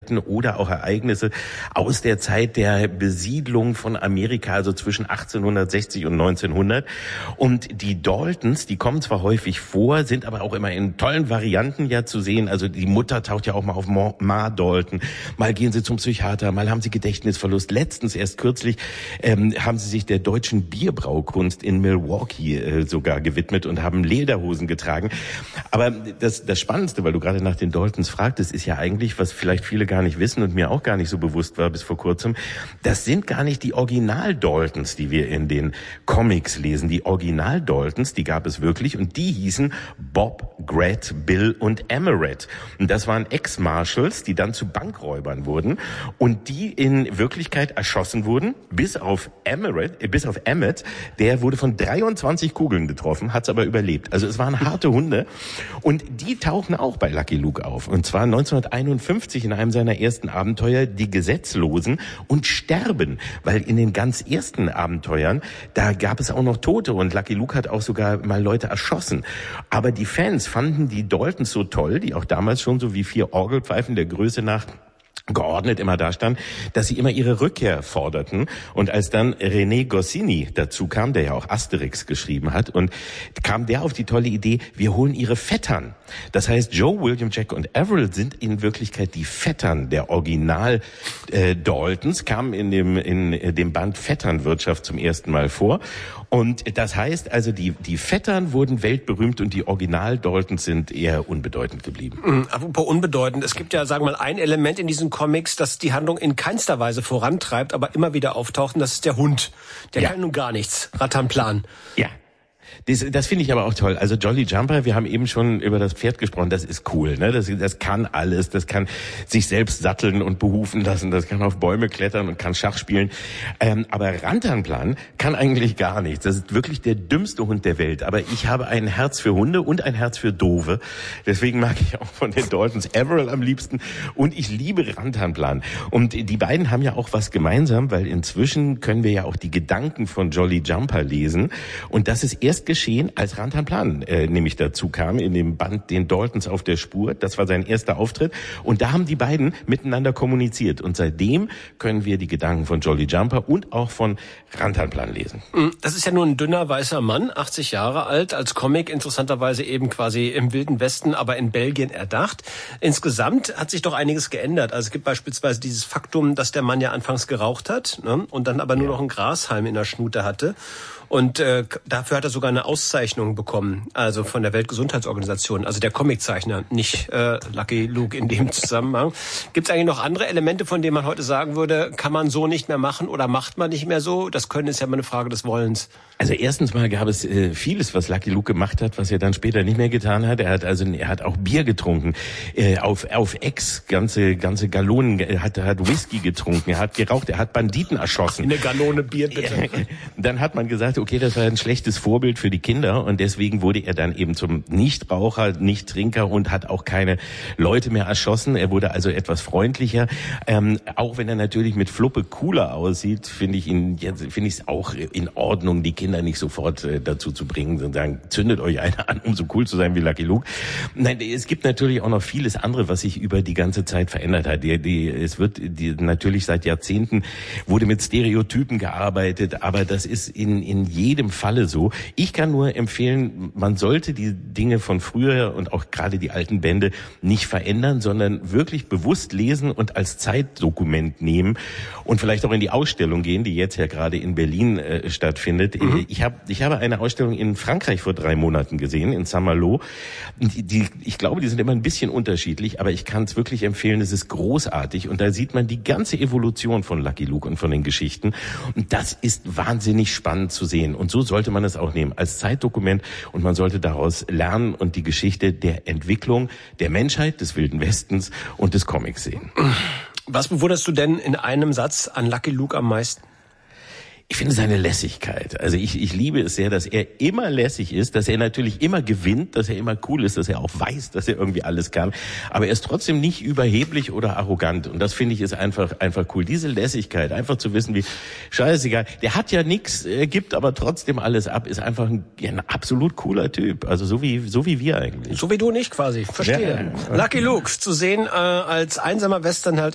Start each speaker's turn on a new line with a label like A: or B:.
A: Geschichten oder auch Ereignisse aus der Zeit der Besiedlung von Amerika, also zwischen 1860 und 1900. Und die Daltons, die kommen zwar häufig vor, sind aber auch immer in tollen Varianten ja zu sehen. Also die Mutter taucht ja auch mal auf Ma Dalton. Mal gehen sie zum Psychiater, mal haben sie Gedächtnisverlust. Letztens, erst kürzlich, haben sie sich der deutschen Bierbraukunst in Milwaukee sogar gewidmet und haben Lederhosen getragen. Aber das Spannendste, weil du gerade nach den Daltons fragtest, ist ja eigentlich, was vielleicht viele gar nicht wissen und mir auch gar nicht so bewusst war bis vor kurzem, das sind gar nicht die Original-Daltons, die wir in den Comics lesen. Die Original-Daltons, die gab es wirklich und die hießen Bob, Gret, Bill und Emeret. Und das waren Ex-Marshals, die dann zu Bankräubern wurden und die in Wirklichkeit erschossen wurden, bis auf Emmett, der wurde von 23 Kugeln getroffen, hat's aber überlebt. Also es waren harte Hunde und die tauchen auch bei Lucky Luke auf. Und zwar 1951 in einem seiner ersten Abenteuer, Die Gesetzlosen, und sterben, weil in den ganz ersten Abenteuern, da gab es auch noch Tote und Lucky Luke hat auch sogar mal Leute erschossen. Aber die Fans fanden die Daltons so toll, die auch damals schon so wie 4 Orgelpfeifen der Größe nach geordnet immer da stand, dass sie immer ihre Rückkehr forderten. Und als dann René Goscinny dazu kam, der ja auch Asterix geschrieben hat, und kam der auf die tolle Idee, wir holen ihre Vettern. Das heißt, Joe, William, Jack und Averill sind in Wirklichkeit die Vettern der Original Daltons, kamen in dem Band Vetternwirtschaft zum ersten Mal vor. Und das heißt also, die Vettern wurden weltberühmt und die Original Daltons sind eher unbedeutend geblieben.
B: Apropos unbedeutend, es gibt ja, sagen wir mal, ein Element in diesen Comics, das die Handlung in keinster Weise vorantreibt, aber immer wieder auftaucht, und das ist der Hund. Der kann nun gar nichts. Rattanplan.
A: Ja. Das finde ich aber auch toll. Also Jolly Jumper, wir haben eben schon über das Pferd gesprochen, das ist cool, ne? Das kann alles, das kann sich selbst satteln und behufen lassen, das kann auf Bäume klettern und kann Schach spielen. Aber Rantanplan kann eigentlich gar nichts. Das ist wirklich der dümmste Hund der Welt. Aber ich habe ein Herz für Hunde und ein Herz für Doofe. Deswegen mag ich auch von den Daltons Averill am liebsten. Und ich liebe Rantanplan. Und die beiden haben ja auch was gemeinsam, weil inzwischen können wir ja auch die Gedanken von Jolly Jumper lesen. Und das ist erst geschehen, als Rantanplan nämlich dazu kam, in dem Band Den Daltons auf der Spur. Das war sein erster Auftritt. Und da haben die beiden miteinander kommuniziert. Und seitdem können wir die Gedanken von Jolly Jumper und auch von Rantanplan lesen.
B: Das ist ja nur ein dünner, weißer Mann, 80 Jahre alt, als Comic interessanterweise eben quasi im Wilden Westen, aber in Belgien erdacht. Insgesamt hat sich doch einiges geändert. Also es gibt beispielsweise dieses Faktum, dass der Mann ja anfangs geraucht hat, ne, und dann aber nur noch einen Grashalm in der Schnute hatte. Und dafür hat er sogar eine Auszeichnung bekommen, also von der Weltgesundheitsorganisation, also der Comiczeichner, nicht Lucky Luke in dem Zusammenhang. Gibt es eigentlich noch andere Elemente, von denen man heute sagen würde, kann man so nicht mehr machen oder macht man nicht mehr so? Das Können ist ja immer eine Frage des Wollens.
A: Also erstens mal gab es vieles, was Lucky Luke gemacht hat, was er dann später nicht mehr getan hat. Er hat auch Bier getrunken, auf Ex ganze Gallonen, er hat Whisky getrunken, er hat geraucht, er hat Banditen erschossen.
B: Eine Gallone Bier, bitte.
A: Dann hat man gesagt, okay, das war ein schlechtes Vorbild für die Kinder und deswegen wurde er dann eben zum Nichtraucher, Nichttrinker und hat auch keine Leute mehr erschossen. Er wurde also etwas freundlicher. Auch wenn er natürlich mit Fluppe cooler aussieht, finde ich es auch in Ordnung, die Kinder nicht sofort dazu zu bringen und sagen, zündet euch einer an, um so cool zu sein wie Lucky Luke. Nein, es gibt natürlich auch noch vieles andere, was sich über die ganze Zeit verändert hat. Natürlich seit Jahrzehnten wurde mit Stereotypen gearbeitet, aber das ist in jedem Falle so. Ich kann nur empfehlen, man sollte die Dinge von früher und auch gerade die alten Bände nicht verändern, sondern wirklich bewusst lesen und als Zeitdokument nehmen und vielleicht auch in die Ausstellung gehen, die jetzt ja gerade in Berlin stattfindet. Ich habe eine Ausstellung in Frankreich vor 3 Monaten gesehen, in Saint-Malo. Ich glaube, die sind immer ein bisschen unterschiedlich, aber ich kann es wirklich empfehlen, es ist großartig und da sieht man die ganze Evolution von Lucky Luke und von den Geschichten und das ist wahnsinnig spannend zu sehen. Und so sollte man es auch nehmen, als Zeitdokument. Und man sollte daraus lernen und die Geschichte der Entwicklung der Menschheit, des Wilden Westens und des Comics sehen.
B: Was bewunderst du denn in einem Satz an Lucky Luke am meisten?
A: Ich finde seine Lässigkeit. Also ich liebe es sehr, dass er immer lässig ist, dass er natürlich immer gewinnt, dass er immer cool ist, dass er auch weiß, dass er irgendwie alles kann. Aber er ist trotzdem nicht überheblich oder arrogant. Und das finde ich ist einfach cool. Diese Lässigkeit, einfach zu wissen, wie scheißegal. Der hat ja nichts, er gibt aber trotzdem alles ab, ist einfach ein absolut cooler Typ. Also so wie wir eigentlich.
B: So wie du nicht quasi. Verstehe. Ja. Lucky Luke zu sehen als einsamer Westernheld